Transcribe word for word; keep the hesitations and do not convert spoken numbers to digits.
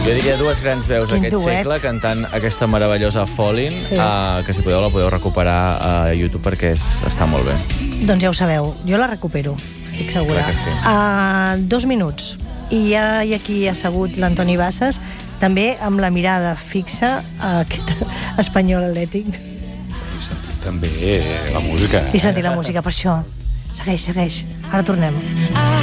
Jo diria dues grans veus Quin d'aquest duet. segle cantant aquesta meravellosa Fallin', Sí. uh, que si podeu la podeu recuperar a YouTube perquè és, està molt bé. Doncs ja ho sabeu, jo la recupero, estic segura. Clar que sí. Uh, dos minuts, i ja hi ha aquí assegut l'Antoni Bassas, també amb la mirada fixa a aquest espanyol atlètic. I sentir també la música. I sentir la música, per això. Segueix, segueix. Ara tornem.